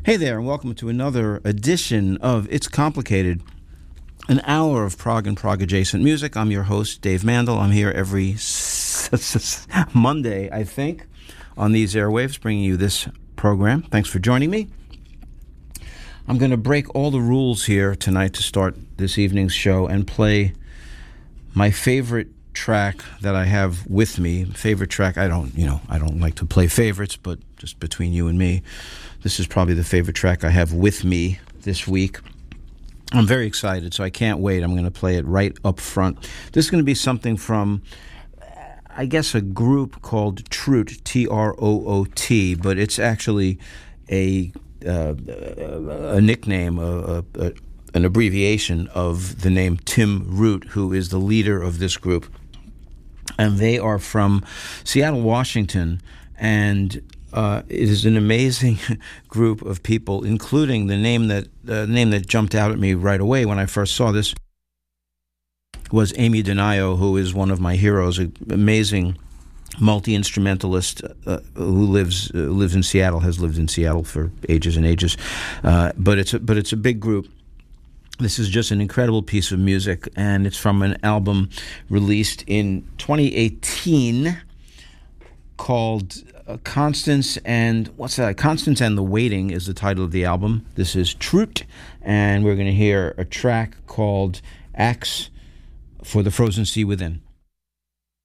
Hey there, and welcome to another edition of It's Complicated, an hour of Prague and Prague-adjacent music. I'm your host, Dave Mandel. I'm here every Monday, I think, on these airwaves, bringing you this program. Thanks for joining me. I'm going to break all the rules here tonight to start this evening's show and play my favorite track that I have with me. Favorite track, I don't like to play favorites, but just between you and me, this is probably the favorite track I have with me this week. I'm very excited, so I can't wait. I'm going to play it right up front. This is going to be something from, I guess, a group called Troot, T-R-O-O-T, but it's actually a nickname, an abbreviation of the name Tim Root, who is the leader of this group. And they are from Seattle, Washington, and it is an amazing group of people, including the name that jumped out at me right away when I first saw this was Amy Donaio, who is one of my heroes, an amazing multi-instrumentalist who lives in Seattle, has lived in Seattle for ages and ages. But it's a big group. This is just an incredible piece of music, and it's from an album released in 2018 called Constance and Constance and the Waiting is the title of the album. This is Troot, and we're going to hear a track called Axe for the Frozen Sea Within.